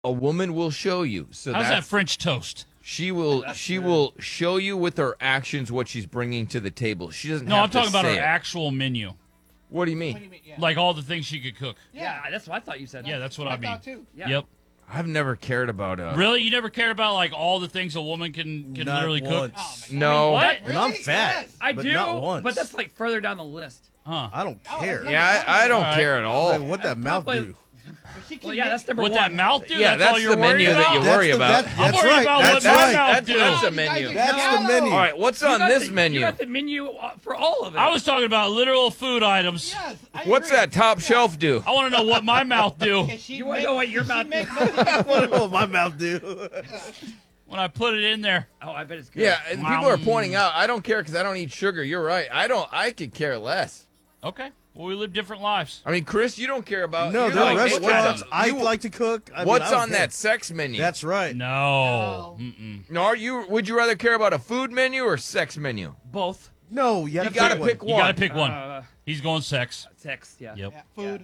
A woman will show you. So How's that that's, French toast? she will show you with her actions what she's bringing to the table. She doesn't No, have I'm talking to about say her it. actual menu. What do you What mean? do you mean? Yeah. Like all the things she could cook. Yeah, that's what I thought you said. Yeah, that's what I mean. thought too. Yeah. Yep. I've never cared about Really? You never cared about like all the things a woman can Not literally cook? once. No. What? And I'm Really? fat. Yes. I but do, not once. but that's like further down the list. Huh. I don't care. Yeah, I don't All right. care at all. Like, what that mouth Probably- do? But she can Well, yeah, that's number What one. that mouth do? Yeah, that's all that's you're the menu worried that you about? worry about. I'm worried right. about That's what my right. mouth do. That's the You guys menu. are That's the shallow. menu. All right, what's You on got this the- menu? You got the menu for all of it. I was talking about literal food items. Yes, I What's agree. that top shelf do? I want to know what my mouth do Can she You wanna make- know what your can she mouth make do? nothing I but want to food? know what my mouth do. when I put it in there. Oh, I bet it's good. Yeah, and people are pointing out I don't care because I don't eat sugar. You're right. I could care less. Okay. Well, we live different lives. I mean, Chris, you don't care about. No, you're there are like, restaurants. I you- like to cook. I mean, What's I don't on care. that sex menu? That's right. No. No. Mm-mm. No, are you? Would you rather care about a food menu or sex menu? Both. No, you, You have gotta to pick You one. got to pick one. Uh, He's going sex. Sex, yeah. Yep. Yeah, food.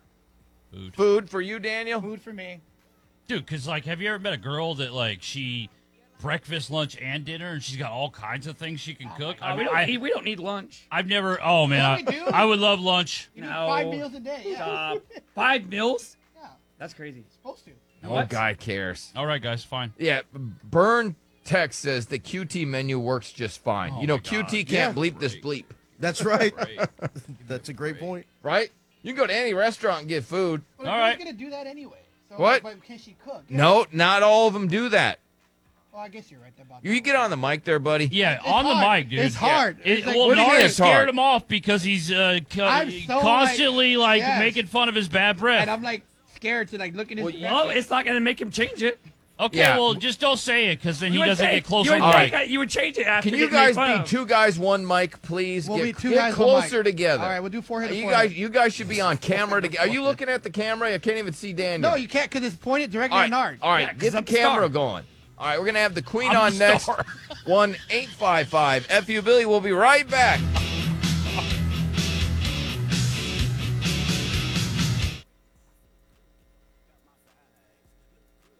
Food. Food for you, Daniel. Food for me. Dude, because, like, have you ever met a girl that, like, she breakfast, lunch, and dinner, and she's got all kinds of things she can cook? we don't need lunch. I've never, oh, man. Yeah, we do. I would love lunch. You do No. 5 meals a day. Yeah. 5 meals? Yeah. That's crazy. Supposed to. No What? guy cares. All right, guys, fine. Yeah, Burn Text says the QT menu works just fine. Oh you know, my God. QT can't Yeah. bleep this bleep, That's right. Great. That's a great point. right? You can go to any restaurant and get food. But All who's right. gonna do that anyway? So, What? But can she cook? No, not all of them do that. Well, I guess you're right about You that. get on the mic there, buddy. Yeah, It's on hard. the mic, dude. It's hard. It, It's like, well, what do you mean Nari it's hard? scared him off because he's I'm so, constantly, like, yes. making fun of his bad breath. and I'm like scared to like look in his. Well, it's not going to make him change it. Okay, Yeah. well, just don't say it because then he You would doesn't say- get close you would, to the take mic. it- you would change it after Can you getting made guys fun be of. 2 guys, 1 mic, please? We'll get be 2 get guys, 1 mic. closer together. All right, we'll do forehead to You forehead. guys should be on camera together. Are you looking at the camera? I can't even see Daniel. No, you can't because it's pointed directly All at right, Nard. all right, Yeah, 'cause get the I'm the star. camera going. All right, we're gonna have the Queen I'm on the next. star. 1-855 FU Billy. We'll be right back.